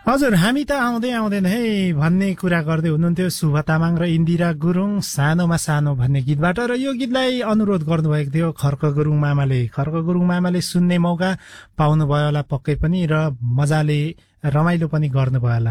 हजुर, हामी त आउँदै आउँदैन है भन्ने कुरा गर्दै हुनुहुन्थ्यो शुभ तामाङ र इन्दिरा गुरुङ सानोमा सानो भन्ने गीतबाट। र यो गीतलाई अनुरोध गर्नुभएको थियो खर्क गुरुङ मामाले सुन्ने मौका पाउनुभयो होला पक्कै पनि, र मजाले रमाइलो पनि गर्नुभयो होला।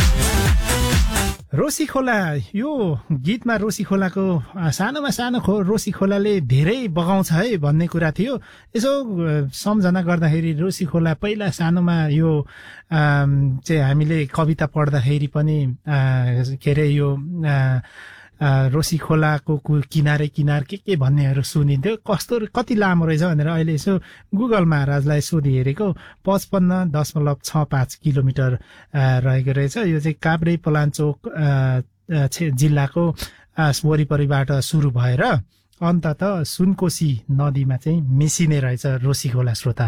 रोसी खोला, यो गीतमा रोसी खोलाको सानोमा सानो रोसी खोलाले धेरै बगाउँछ है भन्ने कुरा थियो। यसो सम्झना गर्दाखेरि रोसी खोला पहिला सानोमा यो चाहिँ हामीले कविता पढ्दाखेरि पनि के अरे यो रोसी खोलाको किनारे किनार के भन्नेहरू सुनिन्थ्यो। कति लामो रहेछ भनेर अहिले यसो गुगल महाराजलाई सोधि हेरेको 55.65 किलोमिटर रहेको रहेछ। यो चाहिँ काभ्रे पलाञ्चोक जिल्लाको वरिपरिबाट सुरु भएर अन्ततः सुनकोशी नदीमा चाहिँ मिसिने रहेछ रोसी खोला। श्रोता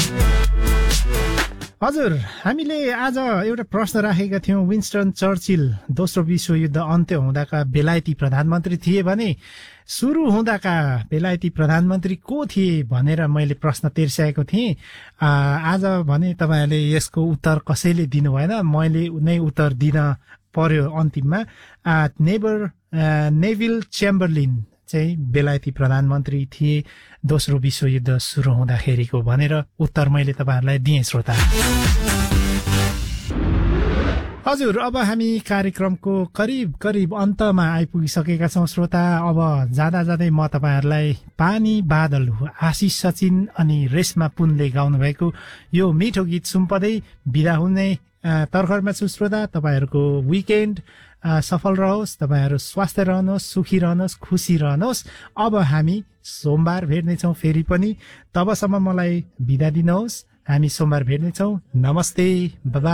हजुर, हामीले आज एउटा प्रश्न राखेका थियौं। विन्स्टन चर्चिल दोस्रो विश्वयुद्ध अन्त्य हुँदाका बेलायती प्रधानमन्त्री थिए भने सुरु हुँदाका बेलायती प्रधानमन्त्री को थिए भनेर मैले प्रश्न तेर्स्याएको थिएँ। आज भने तपाईँहरूले यसको उत्तर कसैले दिनु भएन, मैले नै उत्तर दिन पर्यो अन्तिममा। नेभिल च्याम्बरलिन चाहिँ बेलायती प्रधानमन्त्री थिए दोस्रो विश्वयुद्ध सुरु हुँदाखेरिको भनेर उत्तर मैले तपाईँहरूलाई दिएँ। श्रोता हजुर, अब हामी कार्यक्रमको करिब अन्तमा आइपुगिसकेका छौं। श्रोता अब जाँदा जाँदै म तपाईँहरूलाई पानी बादल आशिष सचिन अनि रेशमा पुनले गाउनु भएको यो मिठो गीत सुम्पदै बिदा हुने तर्खरमा छु। श्रोता, तपाईँहरूको विकेन्ड सफल रहोस्, तपाईँहरू स्वस्थ रहनुहोस्, सुखी रहनुहोस्, खुसी रहनुहोस्। अब हामी सोमबार भेट्नेछौँ फेरि पनि, तबसम्म मलाई बिदा दिनुहोस्। हामी सोमबार भेट्नेछौँ। नमस्ते, बाबा।